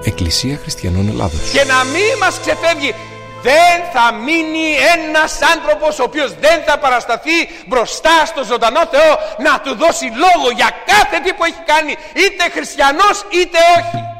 Εκκλησία Χριστιανών Ελλάδος. Και να μην μας ξεφεύγει, δεν θα μείνει ένας άνθρωπος ο οποίος δεν θα παρασταθεί μπροστά στο ζωντανό Θεό να του δώσει λόγο για κάθε τι που έχει κάνει, είτε χριστιανός είτε όχι.